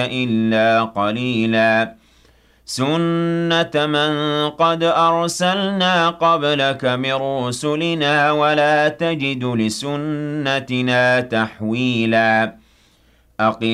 إِلَّا قَلِيلًا سُنَّةَ مَن قَدْ أَرْسَلْنَا قَبْلَكَ مِن رُّسُلِنَا وَلَا تَجِدُ لِسُنَّتِنَا تَحْوِيلًا